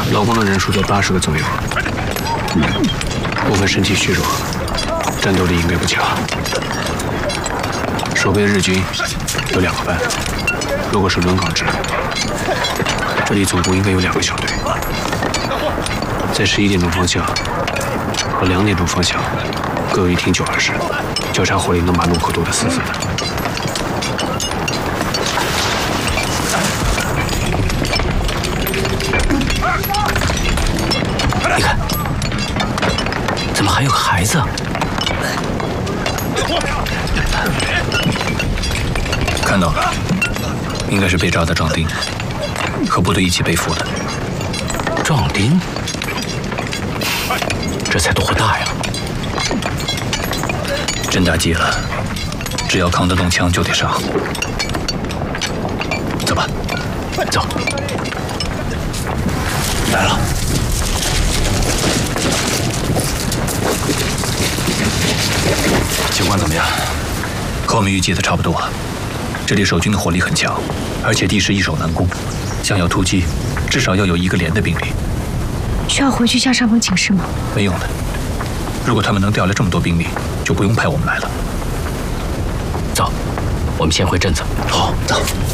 劳工的人数在80个左右，部分身体虚弱，战斗力应该不强。守备日军有2个班，如果是轮岗制，这里总部应该有2个小队。在11点钟方向和2点钟方向各有一挺920式，交叉火力能把路口堵得死死的。 你看，怎么还有个孩子？ 看到了，应该是被抓的壮丁，和部队一起被俘的。 壮丁？这才多大呀？ 真打急了，只要扛得动枪就得上。走吧， 走。来了。 情况怎么样？和我们预计的差不多。这里守军的火力很强，而且地势易守难攻，想要突击，至少要有1个连的兵力。 需要回去向上峰请示吗？ 没用的。如果他们能调来这么多兵力，就不用派我们来了。 走，我们先回镇子。 好，走。